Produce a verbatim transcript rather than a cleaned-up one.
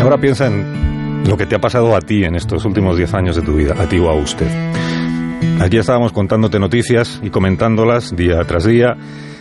Ahora piensa en lo que te ha pasado a ti en estos últimos diez años de tu vida, a ti o a usted. Aquí estábamos contándote noticias y comentándolas día tras día,